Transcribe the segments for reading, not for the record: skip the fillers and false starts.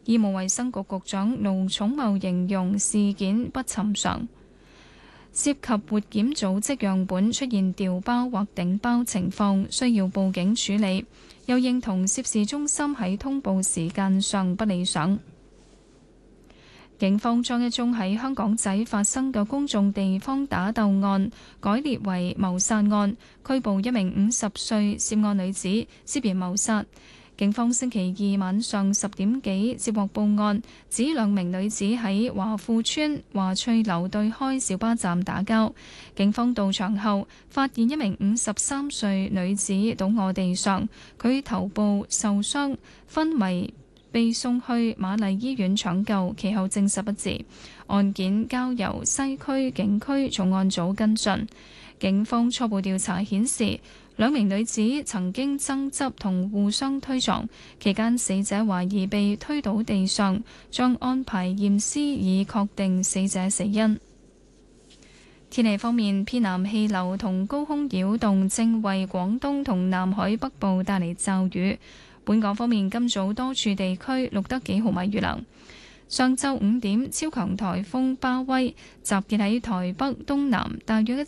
醫務衛生局局長盧寵茂形容事件不尋常，涉及活檢組織樣本出現調包或頂包情況，需要報警處理。又認同涉事中心喺通報時間上不理想。警方將一宗喺香港仔發生嘅公眾地方打鬥案改列為謀殺案，拘捕一名50歲涉案女子，涉嫌謀殺。警方星期二晚上10點幾接獲報案，指兩名女子喺華富村華翠樓對開小巴站打交。警方到場後，發現一名53歲女子倒卧地上，佢頭部受傷，昏迷，被送去瑪麗醫院搶救，其後證實不治。案件交由西區警區重案組跟進。警方初步調查顯示，兩名女子曾經爭執同互相推撞，期間死者懷疑被推倒地上，將安排驗屍以確定死者死因。天氣方面，偏南氣流同高空擾動正為廣東同南海北部帶嚟驟雨。本港方面，今早多處地區錄得幾毫米雨量。上晝5點，超強颱風巴威集結喺台北東南大約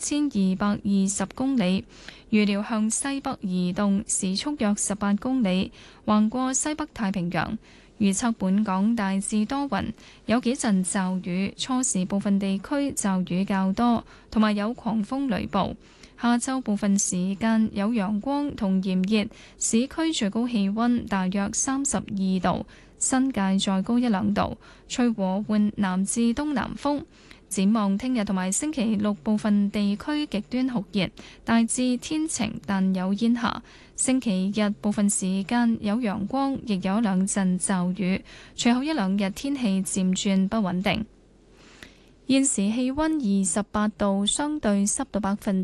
1220公里，預料向西北移動，時速約18公里，橫過西北太平洋。預測本港大致多雲，有幾陣驟雨，初時部分地區驟雨較多，同埋有狂風雷暴。下晝部分時間有陽光同炎熱，市區最高氣溫大約32度，新界再高1-2度，吹和緩南至東南風。展望聽日同埋星期六，部分地區極端酷熱，大致天晴但有煙霞。星期日部分時間有陽光，亦有2陣驟雨，隨後1-2日天氣漸轉不穩定。現時氣溫28度，相對濕度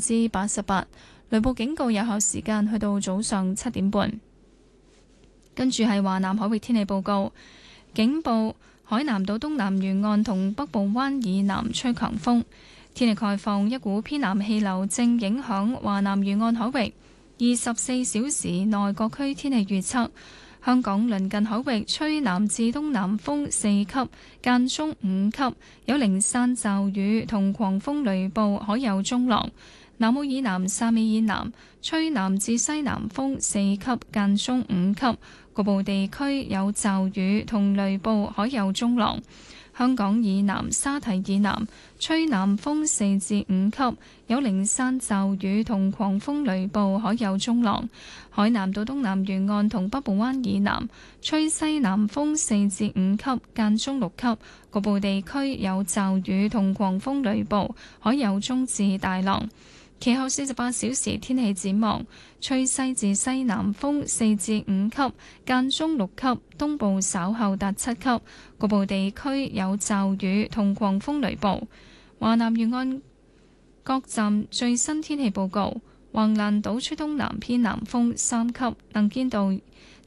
88%，雷暴警告有效時間去到早上7點半。跟住係華南海域天氣報告，警報海南島東南沿岸同北部灣以南吹強風。天氣概況，一股偏南氣流正影響華南沿岸海域。24小時內各區天氣預測：香港鄰近海域吹南至東南風4級，間中5級，有零散驟雨同狂風雷暴，海有中浪。南澳以南、汕尾以南吹南至西南風4級，間中5級，局部地區有驟雨同雷暴，海有中浪。香港以南、沙堤以南吹南風4至5級，有零散驟雨同狂風雷暴，海有中浪。海南島東南沿岸同北部灣以南吹西南風4至5級，間中6級，局部地區有驟雨同狂風雷暴，海有中至大浪。其後48小時天氣展望，吹西至西南風4至5級，間中6級，東部稍後達7級，局部地區有驟雨同狂風雷暴。華南沿岸各站最新天氣報告：橫瀾島吹東南偏南風3級，能見度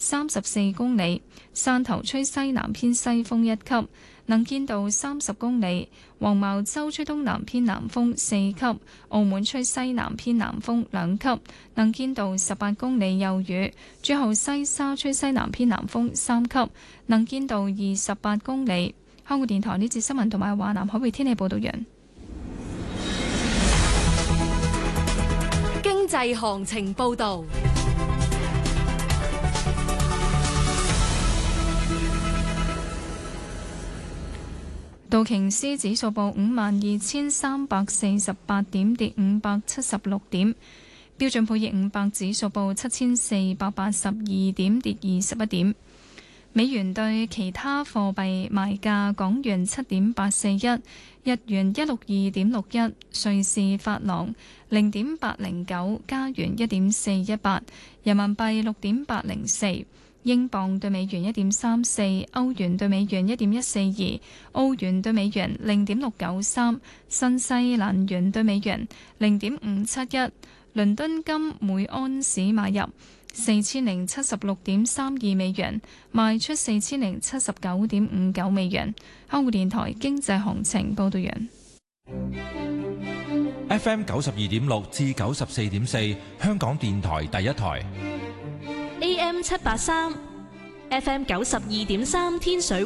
34公里；汕頭吹西南偏西風1級，能見度30公里；黃茅洲吹東南偏南風4級；澳門吹西南偏南風2級，能見度18公里有雨；最後西沙吹西南偏南風3級，能見度28公里。香港電台呢節新聞同埋華南海域天氣報道完。 經濟行情報道。 道瓊斯指數報52,348點，跌576點；標準普爾500指數報7,482點，跌21點。美元對其他貨幣賣價：港元7.841，日元162.61，瑞士法郎0.809，加元1.418，人民幣6.804。英鎊對美元1.34，歐元對美元1.142，澳元對美元0.693，新西蘭元對美元0.571。倫敦金每安士買入4076.32美元，賣出4079.59美元。香港電台經濟行情報道完。 FM 92.6至94.4，香港電台第一台。 AM 783，FM 92.3，天水